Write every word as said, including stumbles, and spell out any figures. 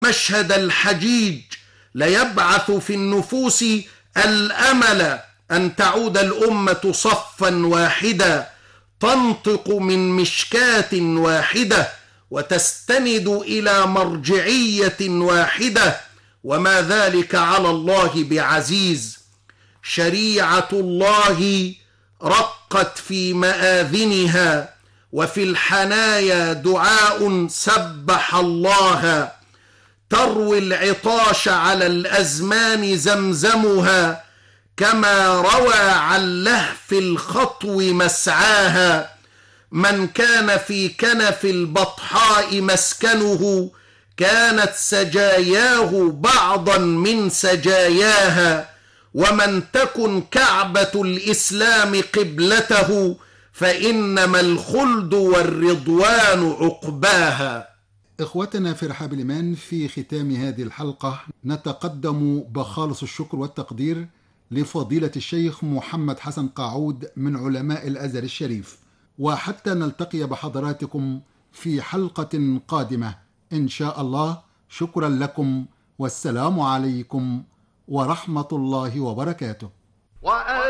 مشهد الحجيج ليبعث في النفوس الأمل أن تعود الأمة صفا واحدا، تنطق من مشكاة واحدة، وتستند إلى مرجعية واحدة، وما ذلك على الله بعزيز. شريعة الله رقت في مآذنها، وفي الحنايا دعاء سبح الله، تروي العطاش على الأزمان زمزمها، كما روى عن لهف الخطو مسعاها. من كان في كنف البطحاء مسكنه، كانت سجاياه بعضا من سجاياها. ومن تكن كعبة الإسلام قبلته، فإنما الخلد والرضوان عقباها. إخوتنا في رحاب الإيمان، في ختام هذه الحلقة نتقدم بخالص الشكر والتقدير لفضيلة الشيخ محمد حسن قاعود من علماء الأزهر الشريف، وحتى نلتقي بحضراتكم في حلقة قادمة إن شاء الله. شكرا لكم، والسلام عليكم ورحمة الله وبركاته.